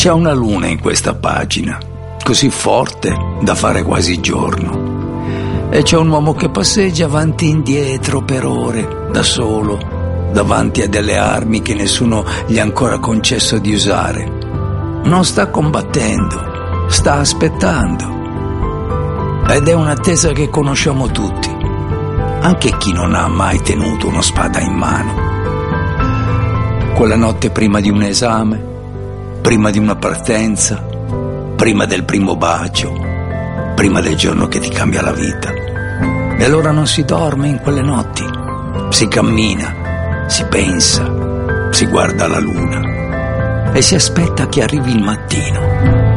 C'è una luna in questa pagina, così forte da fare quasi giorno. E c'è un uomo che passeggia avanti e indietro per ore, da solo, davanti a delle armi che nessuno gli ha ancora concesso di usare. Non sta combattendo, sta aspettando. Ed è un'attesa che conosciamo tutti, anche chi non ha mai tenuto una spada in mano. Quella notte prima di un esame, prima di una partenza, prima del primo bacio, prima del giorno che ti cambia la vita. E allora non si dorme in quelle notti, si cammina, si pensa, si guarda la luna e si aspetta che arrivi il mattino.